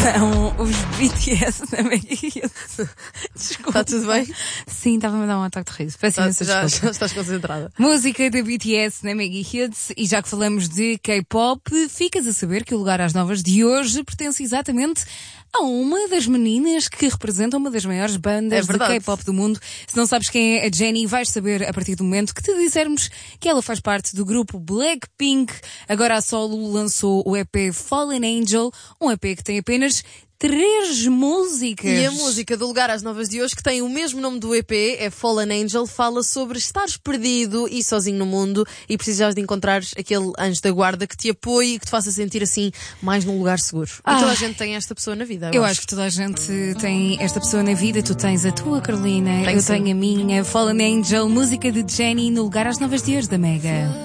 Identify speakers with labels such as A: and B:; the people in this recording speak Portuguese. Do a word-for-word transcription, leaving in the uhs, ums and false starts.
A: São os B T S na Mega Hits. Desculpa.
B: Está tudo bem?
A: Sim, estava-me a dar um ataque de riso. Peço imensa
B: já,
A: desculpa.
B: já estás concentrada.
A: Música da B T S na Mega Hits. E já que falamos de K-pop, ficas a saber que o Lugar às Novas de hoje pertence exatamente a uma das meninas que representa uma das maiores bandas
B: É
A: de K-pop do mundo. Se não sabes quem é a Jennie, vais saber a partir do momento que te dissermos que ela faz parte do grupo Blackpink. Agora a solo lançou o E P Fallen Angel, um E P que tem apenas três músicas.
B: E a música do Lugar às Novas de hoje, que tem o mesmo nome do E P, é Fallen Angel, fala sobre estares perdido e sozinho no mundo e precisares de encontrar aquele anjo da guarda que te apoie e que te faça sentir assim mais num lugar seguro.
A: Ah,
B: e toda a gente tem esta pessoa na vida. Eu,
A: eu
B: acho.
A: acho que toda a gente tem esta pessoa na vida. Tu tens a tua, Carolina,
B: Tenho
A: eu
B: sim.
A: tenho a minha. Fallen Angel, música de Jennie no Lugar às Novas de hoje da Mega.